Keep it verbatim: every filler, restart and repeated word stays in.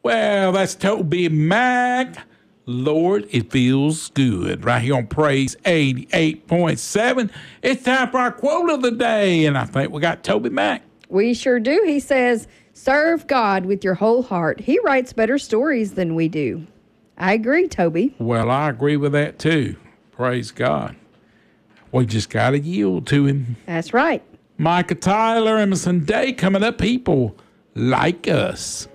Well, that's Toby Mac. Lord, it feels good. Right here on Praise eighty-eight point seven. It's time for our quote of the day, and I think we got Toby Mac. We sure do. He says, serve God with your whole heart. He writes better stories than we do. I agree, Toby. Well, I agree with that, too. Praise God. We just got to yield to him. That's right. Micah Tyler, Emerson Day coming up. People like us.